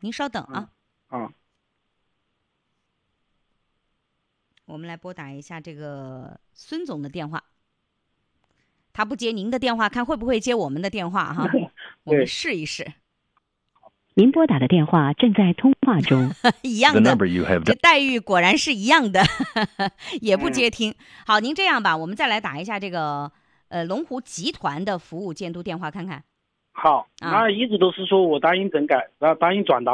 您稍等啊。我们来拨打一下这个孙总的电话，他不接您的电话，看会不会接我们的电话哈？我们试一试。 您拨打的电话正在通话中。 一样的，这待遇果然是一样的，也不接听。好，您这样吧，我们再来打一下这个龙湖集团的服务监督电话看看。 好，那一直都是说我答应整改，然后答应转达。